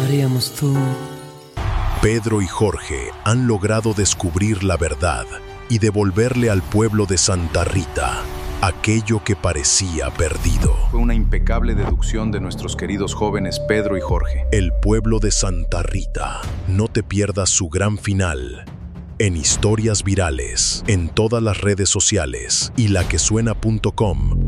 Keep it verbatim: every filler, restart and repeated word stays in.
haríamos tú? Pedro y Jorge han logrado descubrir la verdad y devolverle al pueblo de Santa Rita aquello que parecía perdido. Fue una impecable deducción de nuestros queridos jóvenes Pedro y Jorge. El pueblo de Santa Rita. No te pierdas su gran final en Historias Virales, en todas las redes sociales y la que suena punto com.